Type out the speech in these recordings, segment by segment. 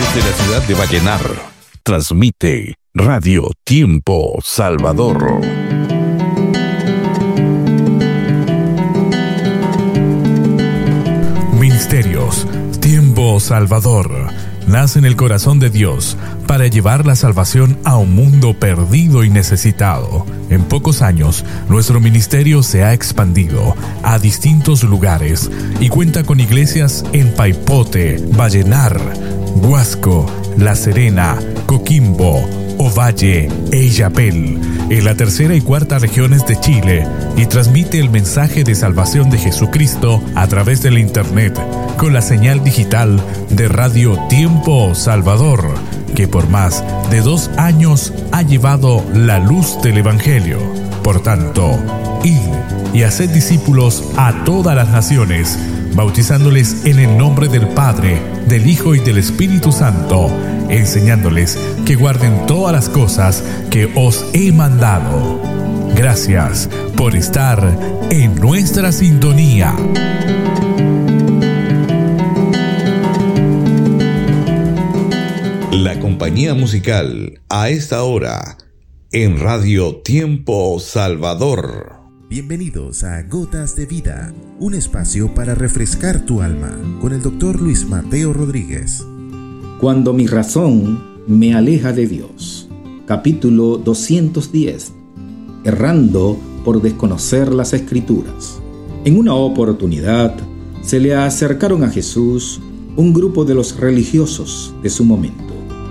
Desde la ciudad de Vallenar, transmite Radio Tiempo Salvador. Ministerios Tiempo Salvador nace en el corazón de Dios para llevar la salvación a un mundo perdido y necesitado. En pocos años, nuestro ministerio se ha expandido a distintos lugares y cuenta con iglesias en Paipote, Vallenar, Huasco, La Serena, Coquimbo, Ovalle e Illapel, en la tercera y cuarta regiones de Chile, y transmite el mensaje de salvación de Jesucristo a través del Internet, con la señal digital de Radio Tiempo Salvador, que por más de 2 años ha llevado la luz del Evangelio. Por tanto, id y haced discípulos a todas las naciones, bautizándoles en el nombre del Padre, del Hijo y del Espíritu Santo, enseñándoles que guarden todas las cosas que os he mandado. Gracias por estar en nuestra sintonía. La compañía musical a esta hora en Radio Tiempo Salvador. Bienvenidos a Gotas de Vida, un espacio para refrescar tu alma, con el Dr. Luis Mateo Rodríguez. Cuando mi razón me aleja de Dios. Capítulo 210. Errando por desconocer las Escrituras. En una oportunidad, se le acercaron a Jesús un grupo de los religiosos de su momento,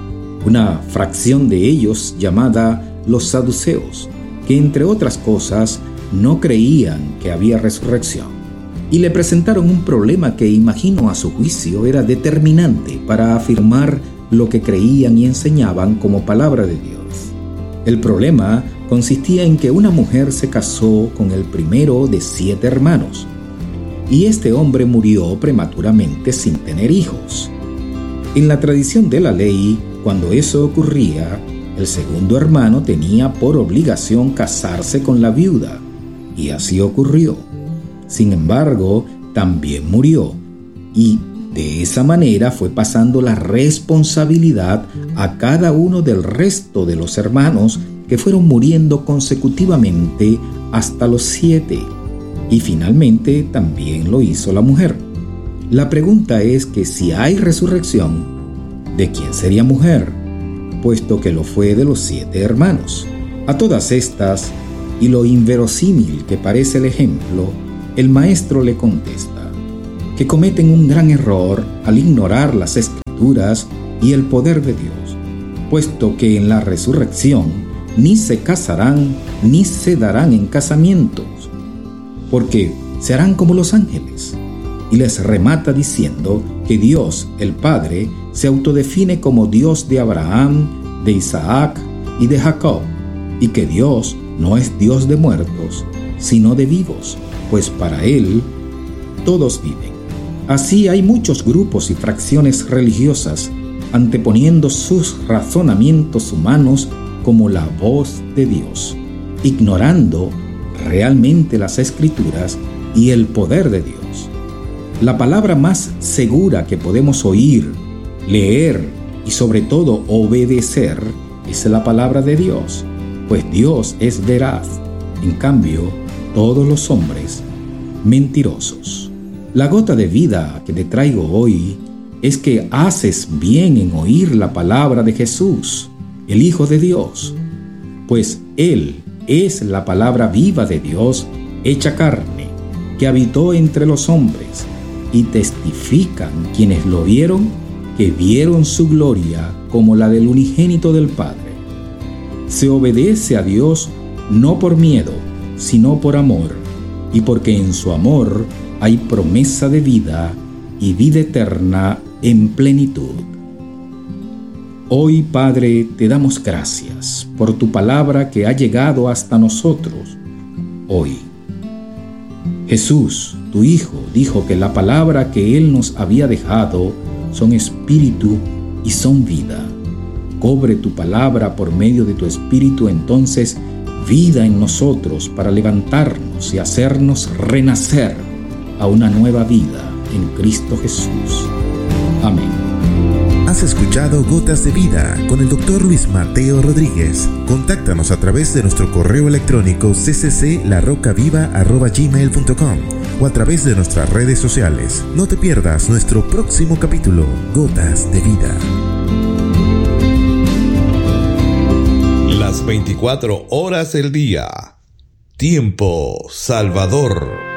una fracción de ellos llamada los saduceos, que entre otras cosas no creían que había resurrección, y le presentaron un problema que imagino a su juicio era determinante para afirmar lo que creían y enseñaban como palabra de Dios. El problema consistía en que una mujer se casó con el primero de 7 hermanos, y este hombre murió prematuramente sin tener hijos. En la tradición de la ley, cuando eso ocurría, el segundo hermano tenía por obligación casarse con la viuda, y así ocurrió. Sin embargo, también murió, y de esa manera fue pasando la responsabilidad a cada uno del resto de los hermanos, que fueron muriendo consecutivamente hasta los 7, y finalmente también lo hizo la mujer. La pregunta es que si hay resurrección, ¿de quién sería mujer? Puesto que lo fue de los 7 hermanos. A todas estas, y lo inverosímil que parece el ejemplo, el maestro le contesta que cometen un gran error al ignorar las Escrituras y el poder de Dios, puesto que en la resurrección ni se casarán ni se darán en casamientos, porque se harán como los ángeles. Y les remata diciendo que Dios, el Padre, se autodefine como Dios de Abraham, de Isaac y de Jacob, y que Dios no es Dios de muertos, sino de vivos, pues para Él todos viven. Así hay muchos grupos y fracciones religiosas anteponiendo sus razonamientos humanos como la voz de Dios, ignorando realmente las Escrituras y el poder de Dios. La palabra más segura que podemos oír, leer y sobre todo obedecer es la palabra de Dios, pues Dios es veraz. En cambio, todos los hombres, mentirosos. La gota de vida que te traigo hoy es que haces bien en oír la palabra de Jesús, el Hijo de Dios, pues Él es la palabra viva de Dios hecha carne, que habitó entre los hombres, y testifican quienes lo vieron, que vieron su gloria como la del unigénito del Padre. Se obedece a Dios no por miedo, sino por amor, y porque en su amor hay promesa de vida y vida eterna en plenitud. Hoy, Padre, te damos gracias por tu palabra que ha llegado hasta nosotros hoy. Jesús, tu Hijo, dijo que la palabra que Él nos había dejado son espíritu y son vida. Cobre tu palabra por medio de tu espíritu entonces vida en nosotros para levantarnos y hacernos renacer a una nueva vida en Cristo Jesús. Amén. Has Has escuchado Gotas de Vida con el Dr. Luis Mateo Rodríguez. Contáctanos a través de nuestro correo electrónico ccclarrocaviva@gmail.com o a través de nuestras redes sociales. No te pierdas nuestro próximo capítulo, Gotas de Vida. Las 24 horas del día. Tiempo Salvador.